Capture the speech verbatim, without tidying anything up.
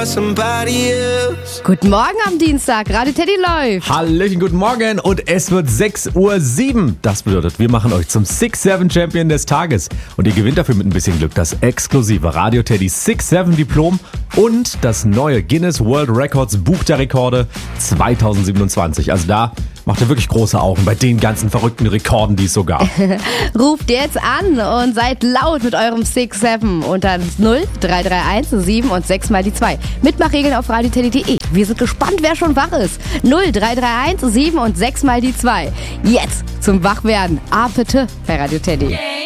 for somebody else. Guten Morgen am Dienstag, Radio Teddy läuft. Hallöchen, guten Morgen und es wird sechs Uhr sieben. Das bedeutet, wir machen euch zum six seven Champion des Tages. Und ihr gewinnt dafür mit ein bisschen Glück das exklusive Radio Teddy six seven Diplom und das neue Guinness World Records Buch der Rekorde zweitausendsiebenundzwanzig. Also da macht ihr wirklich große Augen bei den ganzen verrückten Rekorden, die es so gab. Ruft jetzt an und seid laut mit eurem six seven unter null drei drei eins sieben und sechs mal die zwei. Mitmachregeln auf radio teddy punkt de. Wir sind gespannt, wer schon wach ist. null drei drei eins sieben und sechs mal die zwei. Jetzt zum Wachwerden. A bitte bei Radio Teddy.